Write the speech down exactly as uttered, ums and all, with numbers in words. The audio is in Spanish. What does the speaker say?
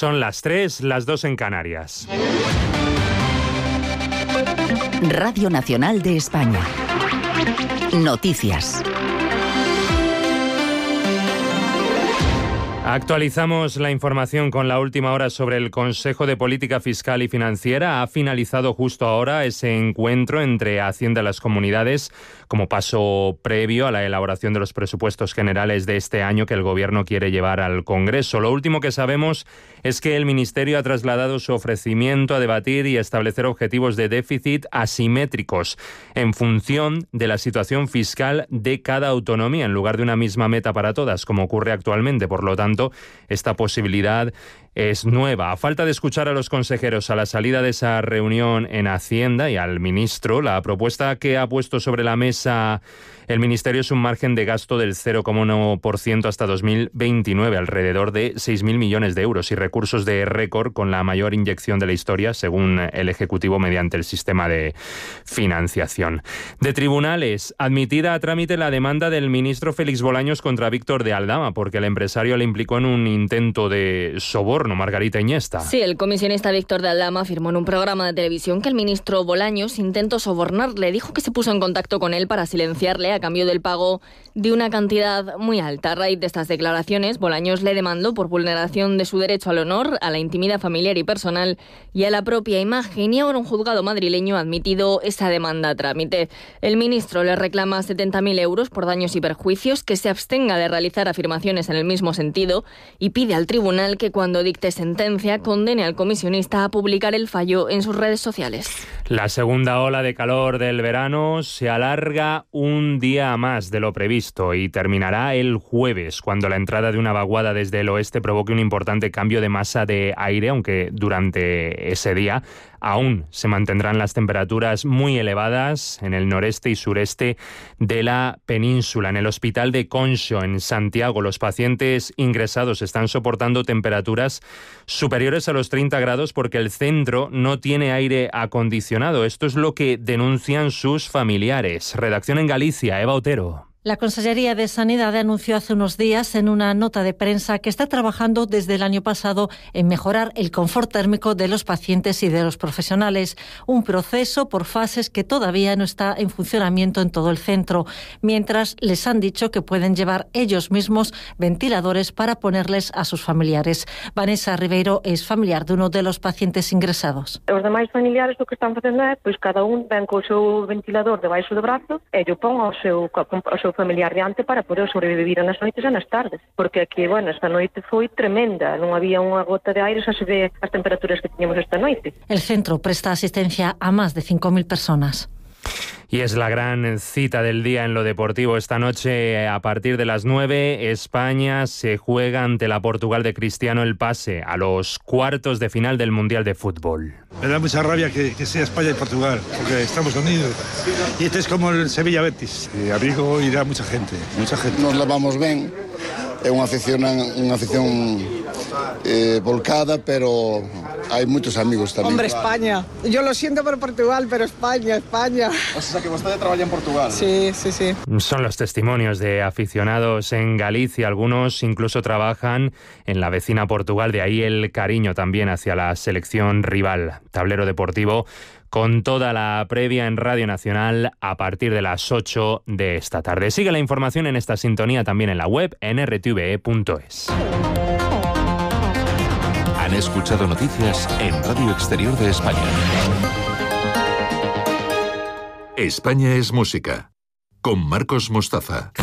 Son las tres, las dos en Canarias. Radio Nacional de España. Noticias. Actualizamos la información con la última hora sobre el Consejo de Política Fiscal y Financiera. Ha finalizado justo ahora ese encuentro entre Hacienda y las comunidades como paso previo a la elaboración de los presupuestos generales de este año que el Gobierno quiere llevar al Congreso. Lo último que sabemos es que el Ministerio ha trasladado su ofrecimiento a debatir y establecer objetivos de déficit asimétricos en función de la situación fiscal de cada autonomía, en lugar de una misma meta para todas, como ocurre actualmente. Por lo tanto, esta posibilidad es nueva. A falta de escuchar a los consejeros a la salida de esa reunión en Hacienda y al ministro, la propuesta que ha puesto sobre la mesa el Ministerio es un margen de gasto del cero coma uno por ciento hasta dos mil veintinueve, alrededor de seis mil millones de euros y recursos de récord con la mayor inyección de la historia, según el Ejecutivo, mediante el sistema de financiación. De tribunales, admitida a trámite la demanda del ministro Félix Bolaños contra Víctor de Aldama, porque el empresario le implicó en un intento de soborno. Margarita Iniesta. Sí, el comisionista Víctor de Aldama afirmó en un programa de televisión que el ministro Bolaños intentó sobornarle. Dijo que se puso en contacto con él para silenciarle a cambio del pago de una cantidad muy alta. A raíz de estas declaraciones, Bolaños le demandó por vulneración de su derecho al honor, a la intimidad familiar y personal y a la propia imagen, y ahora un juzgado madrileño ha admitido esa demanda a trámite. El ministro le reclama setenta mil euros por daños y perjuicios, que se abstenga de realizar afirmaciones en el mismo sentido y pide al tribunal que cuando dicte sentencia condene al comisionista a publicar el fallo en sus redes sociales. La segunda ola de calor del verano se alarga un día más de lo previsto y terminará el jueves, cuando la entrada de una vaguada desde el oeste provoque un importante cambio de masa de aire, aunque durante ese día aún se mantendrán las temperaturas muy elevadas en el noreste y sureste de la península. En el hospital de Conxo, en Santiago, los pacientes ingresados están soportando temperaturas superiores a los treinta grados porque el centro no tiene aire acondicionado. Esto es lo que denuncian sus familiares. Redacción en Galicia, Eva Otero. La Consellería de Sanidad anunció hace unos días en una nota de prensa que está trabajando desde el año pasado en mejorar el confort térmico de los pacientes y de los profesionales, un proceso por fases que todavía no está en funcionamiento en todo el centro, mientras les han dicho que pueden llevar ellos mismos ventiladores para ponerles a sus familiares. Vanessa Ribeiro es familiar de uno de los pacientes ingresados. Os demais familiares lo que están facendo é, pois cada un ven co seu ventilador debaixo do brazo e yo pon ao seu, ao seu familiar diante para poder sobrevivir nas noites e nas tardes, porque aquí, bueno, esta noite foi tremenda, non había unha gota de aire, xa se ve as temperaturas que teníamos esta noite. El centro presta asistencia a más de cinco mil personas. Y es la gran cita del día en lo deportivo. Esta noche, a partir de las nueve, España se juega ante la Portugal de Cristiano el pase a los cuartos de final del Mundial de Fútbol. Me da mucha rabia que, que sea España y Portugal, porque estamos unidos. Y este es como el Sevilla-Betis. A Vigo irá mucha gente, mucha gente. Nos levamos ben, é unha afición, unha afición eh, volcada, pero hai moitos amigos tamén. Hombre, España. Yo lo siento por Portugal, pero España, España. O sea que vostede traballa en Portugal. Sí, sí, sí. Son los testimonios de aficionados en Galicia. Algunos incluso trabajan en la vecina Portugal, de ahí el cariño también hacia la selección rival. Tablero deportivo con toda la previa en Radio Nacional a partir de las ocho de esta tarde. Sigue la información en esta sintonía también en la web en r t v e punto es. Han escuchado noticias en Radio Exterior de España. España es música, con Marcos Mostaza.